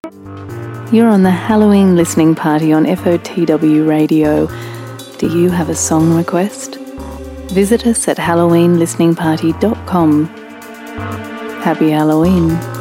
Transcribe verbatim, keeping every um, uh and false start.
You're on the Halloween listening party on F O T W Radio. Do you have a song request? Visit us at halloween listening party dot com. Happy Halloween.